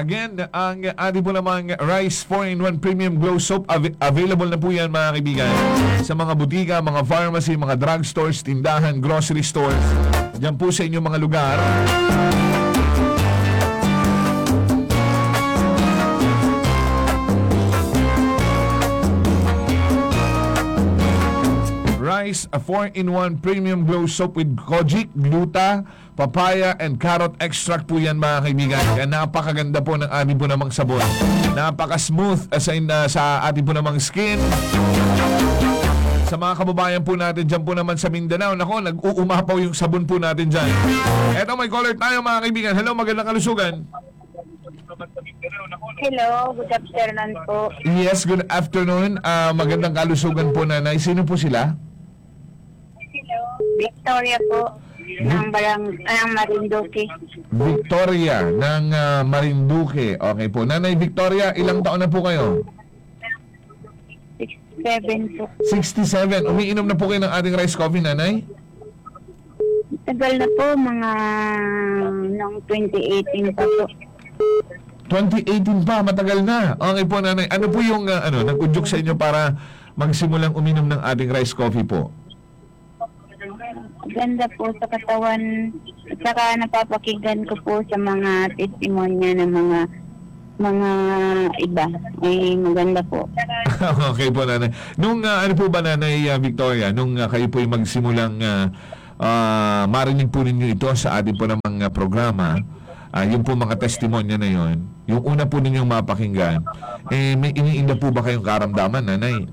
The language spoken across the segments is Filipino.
Again, ang ating po namang Rice 4-in-1 Premium Glow Soap, available na po yan mga kaibigan sa mga butika, mga pharmacy, mga drugstores, tindahan, grocery stores. Diyan po sa inyong mga lugar. Rice, a 4-in-1 Premium Glow Soap with kojic, gluta, papaya, and carrot extract po yan mga kaibigan. Kaya napakaganda po ng ating po namang sabon. Napaka-smooth sa ating po namang skin. Sa mga kababayan po natin dyan po naman sa Mindanao, nako, nag-uumapaw yung sabon po natin dyan. Eto, may caller tayo mga kaibigan. Hello, magandang kalusugan. Hello, good afternoon po. Yes, good afternoon. Magandang kalusugan po, nanay. Sino po sila? Victoria po, ng Marinduque. Victoria ng Marinduque. Okay po. Nanay Victoria, ilang taon na po kayo? 67 po. 67. Umiinom na po kayo ng ating rice coffee, nanay? Tagal na po, mga noong 2018 pa po. 2018 pa, matagal na. Okay po, nanay. Ano po yung nag-udyok sa inyo para magsimulang uminom ng ating rice coffee po? Ganda po sa katawan. At saka napapakinggan ko po sa mga testimonya ng mga iba. Eh, maganda po. Okay po, nanay. Nung ano po ba, nanay Victoria, nung kayo po yung magsimulang marinig po ninyo ito sa ating po namang programa, yung po mga testimonya na yon, yung una po ninyong mapakinggan, may iniinda po ba kayong karamdaman, nanay?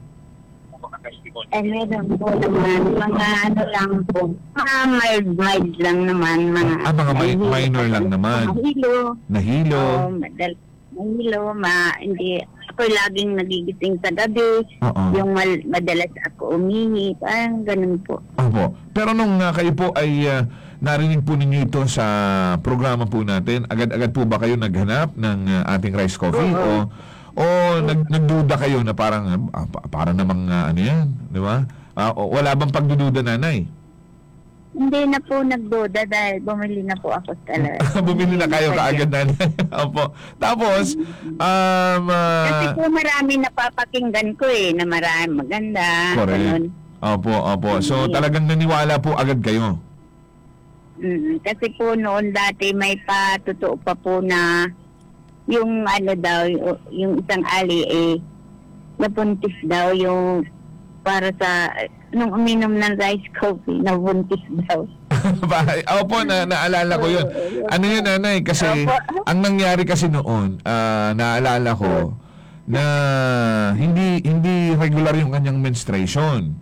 Eh, meron po naman, mga ano lang po. Mga mild lang naman. Mga minor lang naman. Mahilo. Nahilo. Mahilo, hindi. Ako laging nagigising sa gabi. Yung madalas ako umihi. Parang ganun po. Opo. Pero nung kayo po ay narinig po ninyo ito sa programa po natin, agad-agad po ba kayo naghanap ng ating rice coffee? O nagduda kayo na parang namang ano yan, di ba? Wala bang pagdududa, nanay? Hindi na po nagduda dahil bumili na po ako talaga. Bumili na kayo kaagad, nanay. Opo. Tapos, kasi po marami napapakinggan ko na marami maganda. correct. Ganun. Opo. So, talagang naniwala po agad kayo? Kasi po noon dati may patotoo pa po na yung ano daw, yung isang ali nabuntis daw yung para sa nung uminom ng rice coffee, nabuntis daw. Opo, naalala ko yun. Ano yun, nanay? Kasi ang nangyari kasi noon, naalala ko na hindi regular yung kanyang menstruation.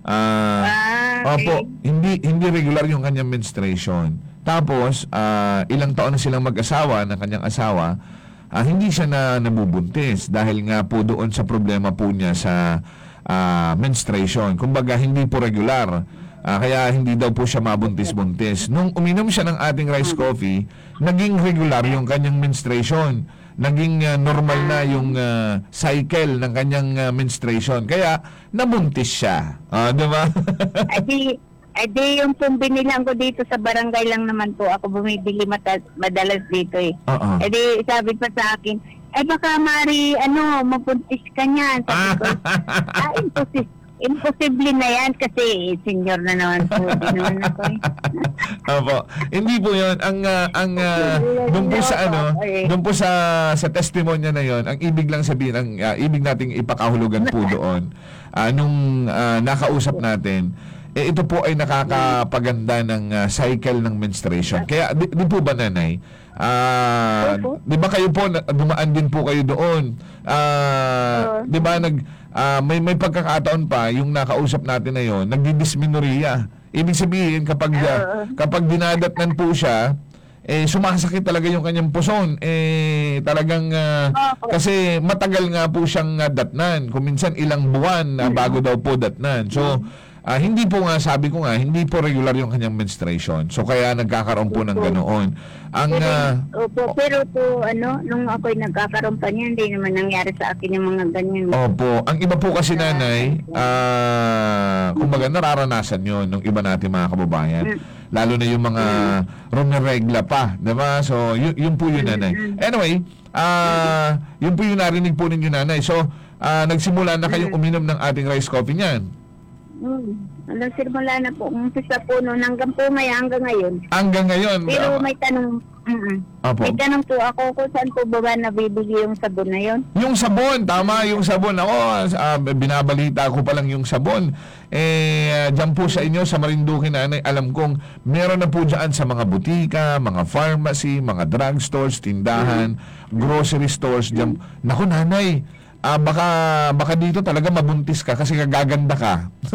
Opo, hindi regular yung kanyang menstruation. Tapos, ilang taon na silang mag-asawa ng kanyang asawa, hindi siya nabubuntis dahil nga po doon sa problema po niya sa menstruation. Kumbaga, hindi po regular. Kaya hindi daw po siya mabuntis-buntis. Nung uminom siya ng ating rice coffee, naging regular yung kanyang menstruation. Naging normal na yung cycle ng kanyang menstruation. Kaya, nabuntis siya. Diba? Di yung pong binilang ko dito sa barangay lang naman po. Ako bumibili madalas dito di sabi pa sa akin, baka Mari, mabuntis ka niyan. Sabi ko, imposible na yan kasi senior na naman po. Opo. Hindi po yun. Doon po sa testimonya na yon, ang ibig lang sabihin, ibig nating ipakahulugan po doon, nung nakausap natin, ito po ay nakakapaganda ng cycle ng menstruation. Kaya, di po ba, nanay? Di ba kayo po, dumaan din po kayo doon? Di ba, may pagkakataon pa, yung nakausap natin na yon, nagdidismenorrhea. Ibig sabihin, kapag dinadatnan po siya, sumasakit talaga yung kanyang puson. Talagang, kasi matagal nga po siyang datnan. Kung minsan ilang buwan bago daw po datnan. So, hindi po nga, sabi ko nga, hindi po regular yung kanyang menstruation. So kaya nagkakaroon po ng ganoon. Ang pero po nung ako'y nagkakaroon pa niyan, hindi naman nangyari sa akin yung mga ganyan. Opo, ang iba po kasi nanay, kumbaga nararanasan 'yon ng iba nating mga kababayan. Lalo na yung mga rumiregla pa, 'di ba? So yun po yun nanay. Anyway, yun po yung narinig po ninyo nanay. So nagsimula na kayong uminom ng ating rice coffee niyan. Alam, simula na po. Umpisa po noon hanggang po hanggang ngayon. Hanggang ngayon. Pero may tanong, Opo. may tanong po ako kung saan po ba nabibili yung sabon na yon? Yung sabon, tama yung sabon. Ako, binabalita ko pa lang yung sabon. Dyan po sa inyo, sa Marinduque nanay, alam kong meron na po dyan sa mga butika, mga pharmacy, mga drugstores, tindahan, grocery stores. Dyan. Naku nanay, baka dito talaga mabuntis ka kasi gaganda ka.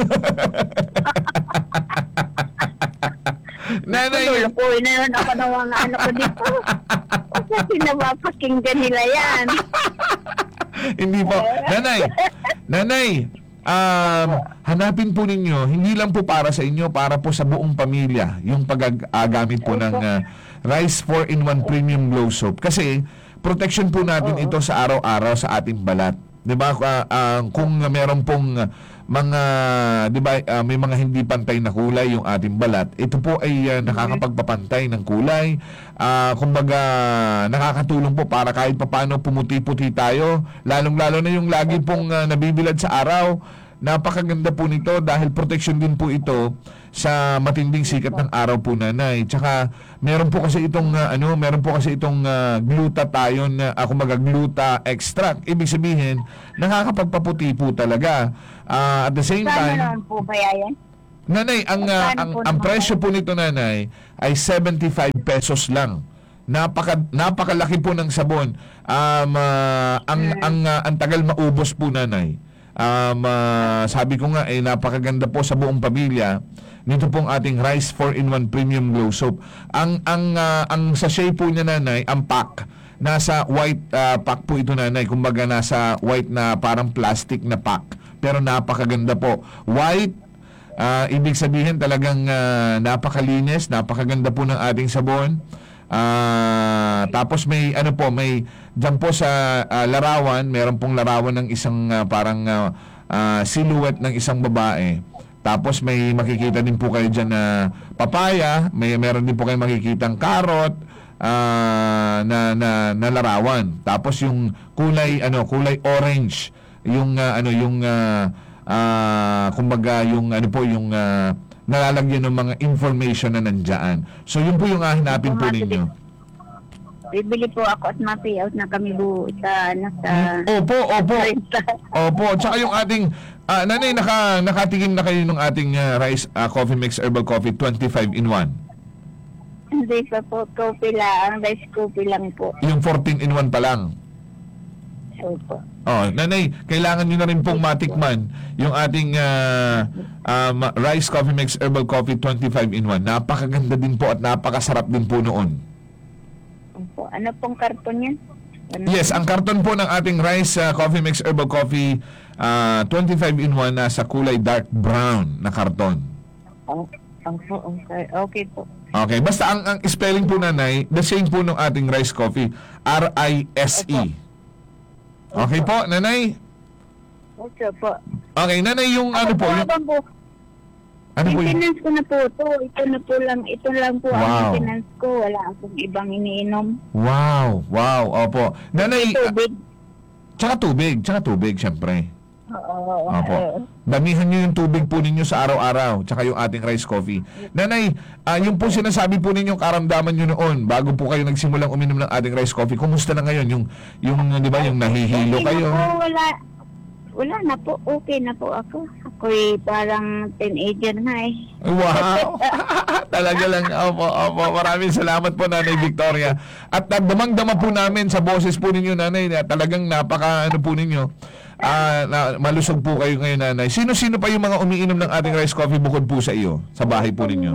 Nanay, po, inayon ako ng mga ano ko dito. Kasi napapakinggan nila yan. Hindi po. Nanay, hanapin po ninyo, hindi lang po para sa inyo, para po sa buong pamilya, yung paggamit po ng Rice 4-in-1 Premium Glow Soap. Kasi, protection po natin ito sa araw-araw sa ating balat. 'Di ba? Kung meron pong mga 'di ba may mga hindi pantay na kulay yung ating balat, ito po ay nakakapagpapantay ng kulay. Kumbaga nakakatulong po para kahit papaano pumuti-puti tayo, lalong-lalo na yung lagi pong nabibilad sa araw. Napakaganda po nito dahil protection din po ito sa matinding sikat ng araw po nanay. Tsaka meron po kasi itong glutathione na kumbaga gluta extract. Ibig sabihin, nakakapagpaputi po talaga. At the same time, Saan po kaya yan? nanay, ang presyo po nito nanay ay 75 pesos lang. Napakalaki po ng sabon. Ang tagal maubos po nanay. Sabi ko nga napakaganda po sa buong pamilya nito pong ating Rice 4-in-1 Premium Glow Soap. Ang sachet po niya nanay, ang pack nasa white pack po ito nanay. Kumbaga nasa white na parang plastic na pack. Pero napakaganda po. White, ibig sabihin talagang napakalinis, napakaganda po ng ating sabon. Tapos may dyan po sa larawan, meron pong larawan ng isang parang silhouette ng isang babae. Tapos may makikita din po kayo dyan na papaya, meron din po kayo makikitang carrot na larawan. Tapos yung kulay orange, yung kumbaga yung nalalagyan ng mga information na nandiyan. So yun po yung hanapin po ninyo. Bibili po ako at ma-payout na kami buo sa Opo. Opo. Tsaka yung ating nanay, nakatikim na kayo ng ating Rice Coffee Mix Herbal Coffee 25-in-1. Hindi pa po, coffee lang. Rice coffee lang po. Yung 14-in-1 pa lang. Opo. Nanay, kailangan nyo na rin pong matikman yung ating Rice Coffee Mix Herbal Coffee 25-in-1. Napakaganda din po at napakasarap din po noon. Opo. Ano pong karton yan? Yes, ang karton po ng ating Rice Coffee Mix Herbal Coffee 25-in-1 nasa kulay dark brown na karton. Okay po. Okay, basta ang spelling po nanay, the same po ng ating rice coffee, R-I-S-E. Okay po, nanay? Okay po. Okay, nanay, yung ano po, yung... Ano po yung... Maintenance ko na po ito. Ito lang po Wow. ang maintenance ko. Wala akong ibang iniinom. Wow, opo. Nanay, Tubig. tsaka tubig, syempre. Oo. Opo. Damihan nyo yung tubig po ninyo sa araw-araw, tsaka yung ating rice coffee. Nanay, yung po sinasabi po ninyong karamdaman nyo noon, bago po kayo nagsimulang uminom ng ating rice coffee, kumusta na ngayon? Yung di ba, yung nahihilo kayo? Wala na po. Okay na po ako. Ako'y parang teenager na eh. Wow! Talaga lang. Opo. Maraming salamat po, Nanay Victoria. At damang-dama po namin sa boses po ninyo, Nanay, na talagang po ninyo. Malusog po kayo ngayon, Nanay. Sino-sino pa yung mga umiinom ng ating rice coffee bukod po sa iyo, sa bahay po ninyo?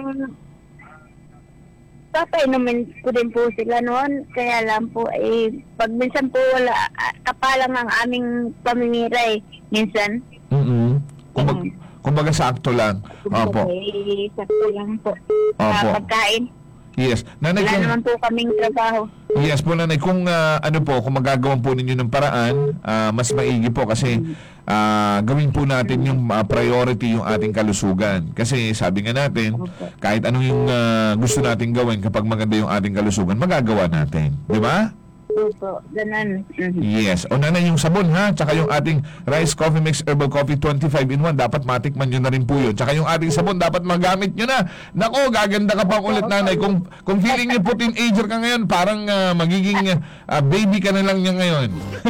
Papainumin ko din po sila noon. Kaya lang po, pag minsan po wala, kapalang ang aming pamimira eh. Minsan. Kumbaga sakto lang. Opo. Eh, sakto lang po. Opo. Pagkain. Yes. Nanay, Wala naman po kaming trabaho. yes po, nanay, kung kung magagawan po ninyo ng paraan, mas maigi po kasi gawin po natin yung priority yung ating kalusugan. Kasi sabi nga natin, kahit ano yung gusto nating gawin kapag maganda yung ating kalusugan, magagawa natin. Di ba? Opo, ganun. Yes. O nanay, yung sabon ha, tsaka yung ating Rice Coffee Mix Herbal Coffee 25-in-1, dapat matikman nyo na rin po yun. Tsaka yung ating sabon, dapat magamit nyo na. Nako, gaganda ka pang ulit, nanay. Kung feeling nyo po teenager ka ngayon, parang magiging baby ka na lang niya ngayon.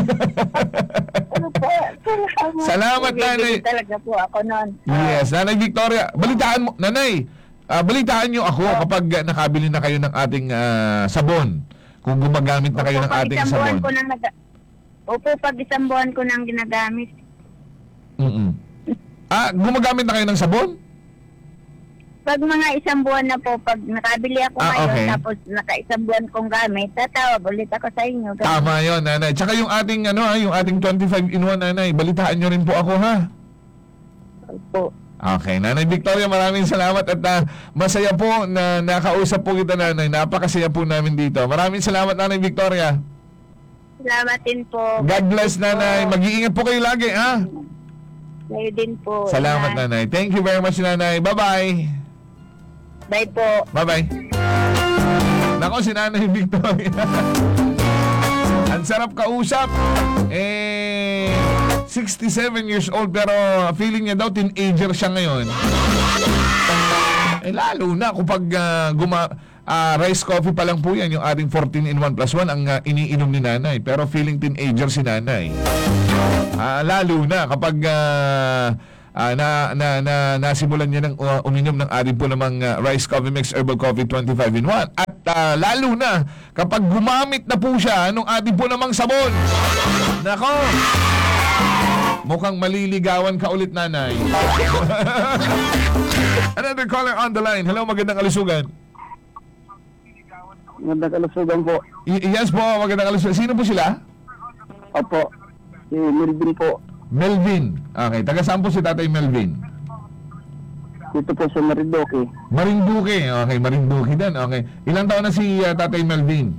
Opo, Salamat, nanay. Talaga po ako noon. Yes, Nanay Victoria, balitaan mo, nanay, balitaan nyo ako kapag nakabili na kayo ng ating sabon. Kung gumagamit na kayo ng ating sabon. Opo, pag isang buwan ko nang ginagamit. Gumagamit na kayo ng sabon? Pag mga isang buwan na po, pag nakabili ako ngayon, okay. tapos naka-isang buwan kong gamit, tatawag ulit ako sa inyo. Tama yun, nanay. Tsaka yung ating, yung ating 25-in-1, nanay, balitaan nyo rin po ako, ha? Opo. Okay, Nanay Victoria, maraming salamat at masaya po na nakausap po kita, nanay. Napakasaya po namin dito. Maraming salamat, Nanay Victoria. Salamat din po. God bless, nanay. Mag-iingat po kayo lagi, ha? Kayo din po. Salamat, nanay. Thank you very much, nanay. Bye-bye. Bye po. Bye-bye. Nako, si Nanay Victoria. Ang sarap kausap. 67 years old pero feeling niya daw teenager siya ngayon. Lalo na kapag rice coffee pa lang po yan, yung ating 14-in-1+1 ang iniinom ni nanay. Pero feeling teenager si nanay. Lalo na kapag nasimulan niya ng uminom ng ating po namang Rice Coffee Mix Herbal Coffee 25-in-1. At lalo na kapag gumamit na po siya ng ating po namang sabon. Nako! Mukhang maliligawan ka ulit, nanay. Another caller on the line. Hello, magandang kalusugan. Magandang kalusugan po. Yes po, magandang kalusugan. Sino po sila? Opo, si Melvin po. Melvin. Okay, taga saan po si Tatay Melvin? Dito po sa Marinduque. Marinduque. Okay, Marinduque din. Okay. Ilang taon na si Tatay Melvin?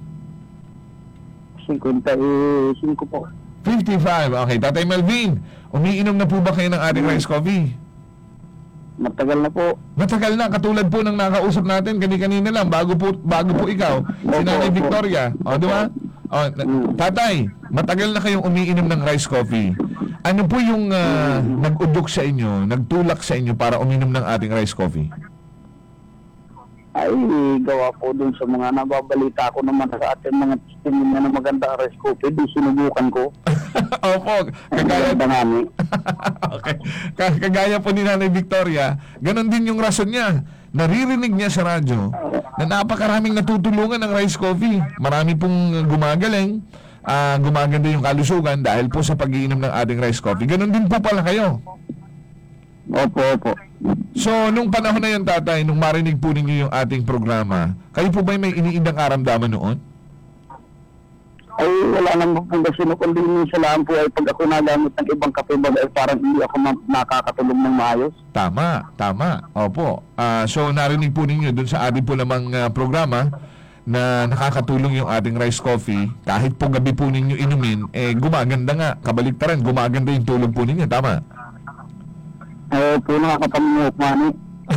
55 po. 55. Okay, Tatay Melvin, umiinom na po ba kayo ng ating rice coffee? Matagal na po. Matagal na, katulad po ng nakausap natin kanina lang, bago po ikaw, si Nanay Victoria. O, di ba? O, Tatay, matagal na kayong umiinom ng rice coffee. Ano po yung nag-udok sa inyo, nagtulak sa inyo para uminom ng ating rice coffee? Ay, gawa po dun sa mga nababalita ko naman sa ating mga testimonya na maganda rice coffee. Di sinubukan ko. Opo, kagaya namin. okay. Kagaya po ni Nanay Victoria, ganon din yung rason niya. Naririnig niya sa radyo na napakaraming natutulungan ng rice coffee. Marami pong gumagaling, gumaganda yung kalusugan dahil po sa pag-iinom ng ating rice coffee. Ganon din po pala kayo. Opo. So, nung panahon na yun, Tatay, nung marinig po ninyo yung ating programa, kayo po ba may iniindang karamdaman noon? Ay, wala naman pong gasino, kundi minsan lang po ay pag ako nagamit ng ibang kape ba ay parang hindi ako nakakatulong ng maayos. Tama. Opo. So, narinig po ninyo dun sa ating po namang programa na nakakatulong yung ating rice coffee. Kahit po gabi po ninyo inumin, gumaganda nga. Kabaliktaran, gumaganda yung tulog po ninyo. Tama? Po, nakakapamuhok mani.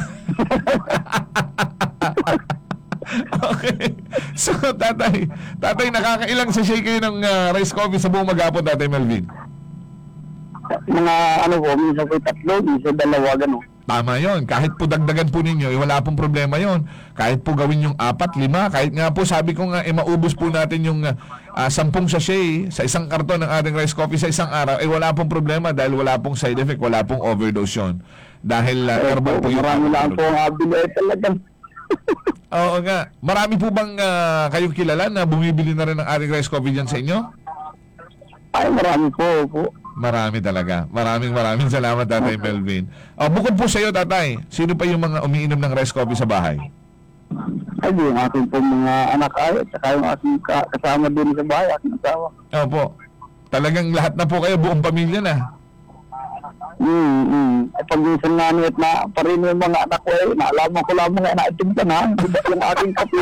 Okay. So, tatay, nakakailang sachet kayo ng rice coffee sa buong maghapon, Tatay Melvin? Mga minsan po 3, minsan 2, gano'n. Tama yon. Kahit po dagdagan po ninyo, wala pong problema yon. Kahit po gawin yung 4, 5, kahit nga po sabi ko nga, maubos po natin yung 10 sachet sa isang karton ng ating rice coffee sa isang araw, wala pong problema dahil wala pong side effect, wala pong overdose yun. Dahil herbal po yung... Marami lang po ang abili talagang. Oo nga. Marami po bang kayong kilala na bumibili na rin ng ating rice coffee dyan sa inyo? Ay, marami po. Marami talaga. Maraming salamat, Tatay Melvin. Bukod po sa iyo, Tatay, sino pa yung mga umiinom ng rice coffee sa bahay? Ay, yung aking po mga anak ay, at saka yung aking kasama din sa bahay, aking asawa. Opo. Talagang lahat na po kayo, buong pamilya na. Pag minsan nga niyot na pa rin yung mga anak ko naalaman ko lamang na naitim ka na, yung aking kape.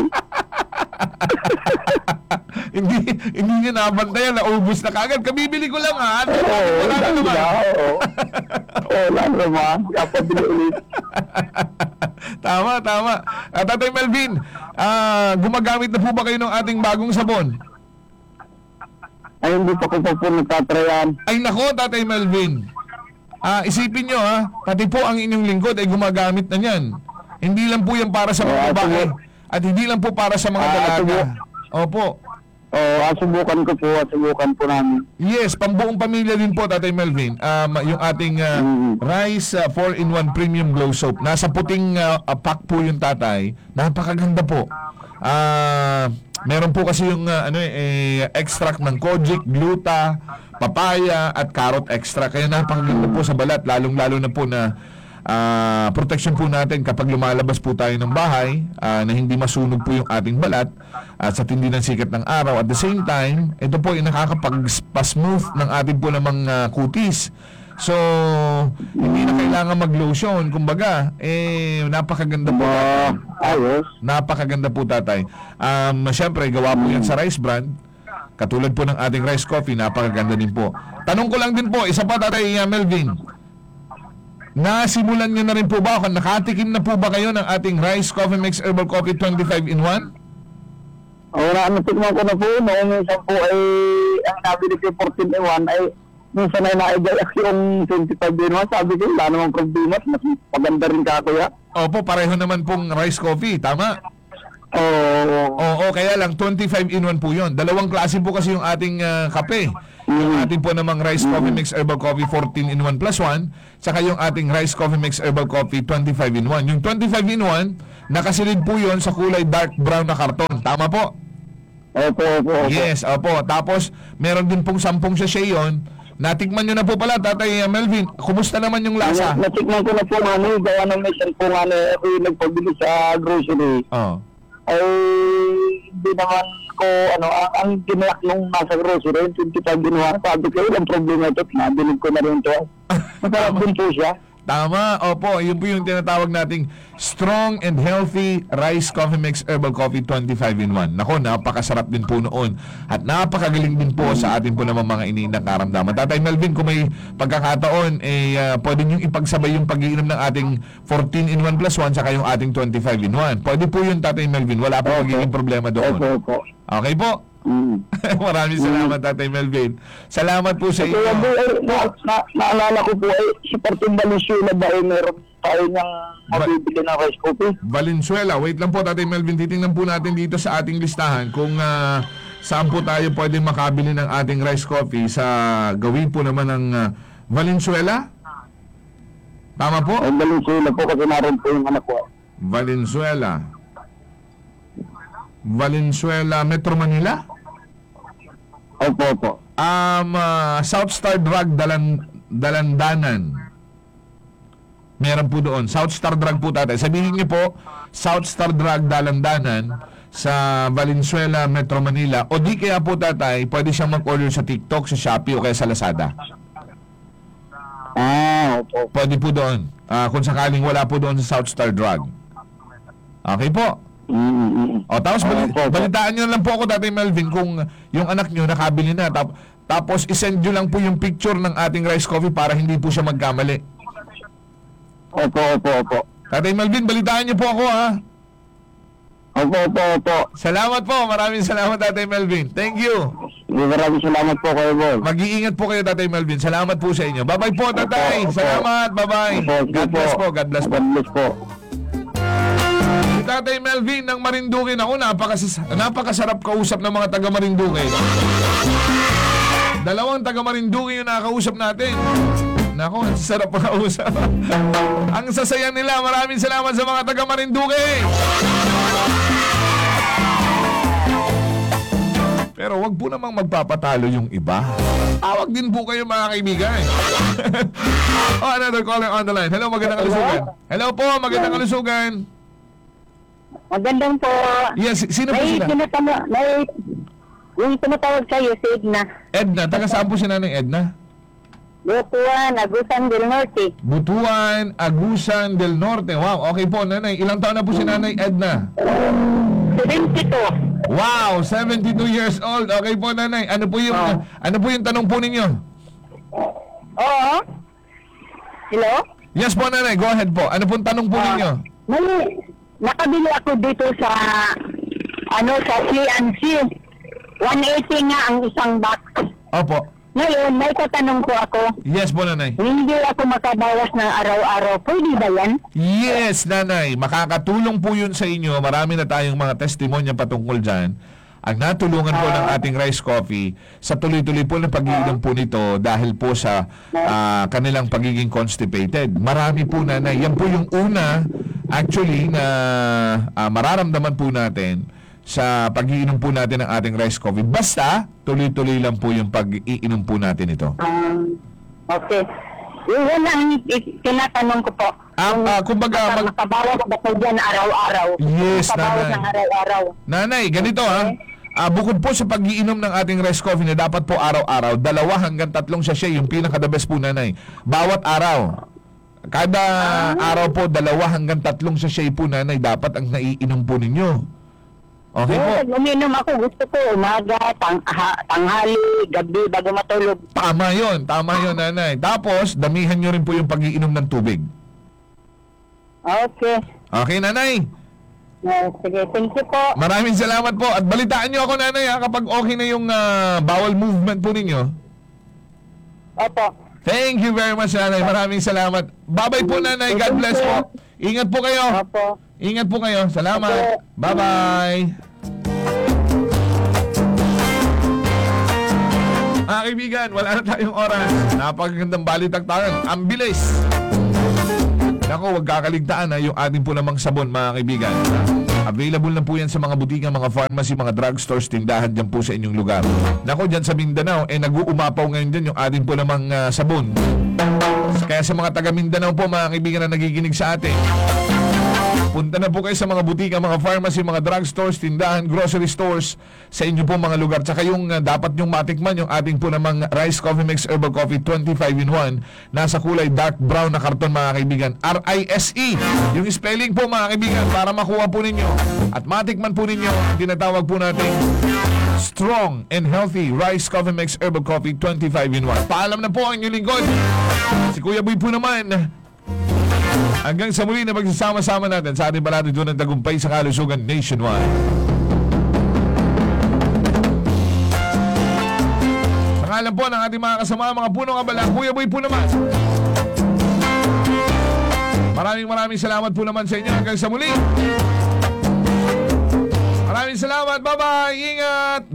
hindi niya nabantayan, naubos na kagad. Kabibili ko lang ha. Wala na naman. Wala naman. Kapabili ulit. Tama. Tatay Melvin, gumagamit na po ba kayo ng ating bagong sabon? Ay, hindi pa ko pa po nagtatrayan. Ay nako, Tatay Melvin. Isipin nyo ha, pati po ang inyong lingkod ay gumagamit na niyan. Hindi lang po yan para sa mga babae. At hindi lang po para sa mga dalaga. Opo. Subukan po namin. Yes, pambuong pamilya din po, Tatay Melvin. Yung ating Rice 4-in-1 Premium Glow Soap. Nasa puting pack po yung tatay. Napakaganda po. Meron po kasi yung extract ng kojic, gluta, papaya at carrot extract. Kaya napakaganda po sa balat, lalong-lalo na po na protection po natin kapag lumalabas po tayo ng bahay, na hindi masunog po yung ating balat at sa tindi ng sikat ng araw. At the same time, ito po ay nakakapag-smooth ng ating po namang kutis. So, hindi na kailangan mag-lotion. Kumbaga, napakaganda po. Ayos. Napakaganda po, tatay. Siyempre, gawa po yan sa Rice brand. Katulad po ng ating rice coffee, napakaganda din po. Tanong ko lang din po, isa pa, Tatay Melvin. Nasimulan nyo na rin po ba, nakatikim na po ba kayo ng ating Rice Coffee Mix Herbal Coffee 25-in-1? Natikman ko na po. Noong minsan po ay ang nabili ko 14-in-1 ay minsan ay naigayak yung 25-in-1. Sabi ko, wala namang problema. Mas maganda rin ka, kuya. Opo, pareho naman pong rice coffee, tama? Oo, kaya lang 25-in-1 po yun. Dalawang klase po kasi yung ating kape. Yung ating po namang Rice Coffee Mix Herbal Coffee 14-in-1 plus 1, saka yung ating Rice Coffee Mix Herbal Coffee 25-in-1. Yung 25-in-1, nakasilid po yun sa kulay dark brown na karton. Tama po? Opo. Yes, opo. Tapos, meron din pong 10 sachet yun. Natikman nyo na po pala, Tatay Melvin. Kumusta naman yung lasa? Natikman ko na po, mami. Gawa ng mission po, mami. Ako yung nagpabili sa grocery. Ay, hindi naman ko, ang ginayak nung nasa grocery, 25-in-1. Sabi ko, ang problema ito, nabilig ko na rin ito. Masarap din po siya. Tama, opo. Yun po yung tinatawag nating Strong and Healthy Rice Coffee Mix Herbal Coffee 25-in-1. Nako, napakasarap din po noon. At napakagaling din po sa atin po naman mga iniindang karamdaman. Tatay Melvin, kung may pagkakataon, pwede nyo ipagsabay yung pag-iinom ng ating 14-in-1 plus 1 saka yung ating 25-in-1. Pwede po yun, Tatay Melvin. Wala po magiging problema doon. Opo. Okay po? Maraming salamat, Tatay Melvin. Salamat po sa inyo. Naalala ko po si Parting Valenzuela ba meron tayo niyang mabibili ng rice coffee? Valenzuela. Wait lang po, Tatay Melvin. Titingnan po natin dito sa ating listahan kung saan po tayo pwede makabili ng ating rice coffee sa gawin po naman ng Valenzuela. Tama po? Valenzuela po kasi naroon po yung anak ko. Valenzuela, Metro Manila? Opo. South Star Drug Dalandanan. Meron po doon. South Star Drug po, tatay. Sabihin niyo po, South Star Drug Dalandanan sa Valenzuela, Metro Manila. O di kaya po, tatay, pwede siyang mag-order sa TikTok, sa Shopee o kaya sa Lazada. Opo. Pwede po doon. Kung sakaling wala po doon sa South Star Drug. Okay po. O tapos balitaan nyo lang po ako, Tatay Melvin, kung yung anak nyo nakabili na. Tapos isend nyo lang po yung picture ng ating rice coffee para hindi po siya magkamali. Opo. Tatay Melvin, balitaan nyo po ako, ha? Opo. Salamat po. Maraming salamat, Tatay Melvin. Thank you. Maraming salamat po kayo, boss. Mag-iingat po kayo, Tatay Melvin. Salamat po sa inyo. Bye-bye po, Tatay. Salamat. Bye-bye. God bless po. God bless po. Tatay Melvin ng Marinduque. Ako, napakasarap kausap ng mga taga Marinduque. Dalawang taga Marinduque yung nakausap natin. Nako, ang sarap kausap. Ang sasaya nila. Maraming salamat sa mga taga Marinduque. Pero wag po namang magpapatalo yung iba. Tawag din po kayo, mga kaibigan. Another caller on the line. Hello, magandang kalusugan. Hello po, magandang kalusugan. Magandang po. Yes, sino po sila? Yung tumatawag sa'yo, si Edna. Edna, taga saan po si Nanay Edna? Butuan, Agusan del Norte. Butuan, Agusan del Norte. Wow, okay po, nanay. Ilang taon na po si Nanay Edna? 72. Wow, 72 years old. Okay po, nanay. Ano po yung tanong po ninyo? Oo. Hello? Yes po, nanay. Go ahead po. Ano pong tanong po ninyo? May nakabili ako dito sa sa C&C. 180 nga ang isang box. Opo. Ngayon, may tatanong po ako. Yes po, nanay. Hindi ako makabawas ng araw-araw. Pwede ba yan? Yes, nanay. Makakatulong po yun sa inyo. Marami na tayong mga testimonya patungkol dyan. Ang natulungan po ng ating Rice Coffee sa tuloy-tuloy po ng pag-iinom po nito dahil po sa kanilang pagiging constipated. Marami po, nanay. Yan po yung una, actually, na mararamdaman po natin sa pag-iinom po natin ng ating Rice Coffee. Basta, tuloy-tuloy lang po yung pag-iinom po natin ito. Okay. Yun ang tinatanong ko po. Kumbaga, makabawas ba ko dyan araw-araw? Yes, makabawas nanay. ng araw-araw. Nanay, ganito bukod po sa pag-iinom ng ating Rice Coffee na dapat po araw-araw, 2 hanggang 3 sachet, yung pinaka-the best po, nanay. Bawat araw. Kada araw po, 2 hanggang 3 sachet po, nanay, dapat ang naiinom po ninyo. Okay po. Uminom ako, gusto ko umaga, tanghali, gabi, bago matulog. Tama yun, nanay. Tapos, damihan nyo rin po yung pag-iinom ng tubig. Okay. Okay, nanay? Sige, thank you po. Maraming salamat po. At balitaan nyo ako, nanay, kapag okay na yung bowel movement po ninyo. Opo. Thank you very much, nanay. Maraming salamat. Bye-bye po, nanay. God bless po. Ingat po kayo. Opo. Ingat po kayo. Salamat. Bye-bye. Mga kaibigan, wala na tayong oras. Napakagandang balitaktakan. Ang bilis. Naku, huwag kakaligtaan yung ating po namang sabon, mga kaibigan. Available na po yan sa mga butika, mga pharmacy, mga drugstores, tindahan dyan po sa inyong lugar. Naku, dyan sa Mindanao, nag-uumapaw ngayon dyan yung ating po namang sabon. Kaya sa mga taga Mindanao po, mga kaibigan na nagiginig sa atin, punta na po kayo sa mga butika, mga pharmacy, mga drugstores, tindahan, grocery stores sa inyo po mga lugar. Tsaka yung dapat nyong matikman, yung ating po namang Rice Coffee Mix Herbal Coffee 25-in-1. Nasa kulay dark brown na karton, mga kaibigan. R-I-S-E. Yung spelling po, mga kaibigan, para makuha po ninyo at matikman po ninyo, tinatawag po natin Strong and Healthy Rice Coffee Mix Herbal Coffee 25-in-1. Paalam na po ang inyong lingkod. Si Kuya Boy po naman. Hanggang sa muli na magsasama-sama natin sa ating palatid ng tagumpay sa kalusugan nationwide. Sa ngalan po ng ating mga kasama, mga punong abala, Kuya Boy po naman. Maraming salamat po naman sa inyo. Hanggang sa muli. Maraming salamat. Bye-bye. Ingat.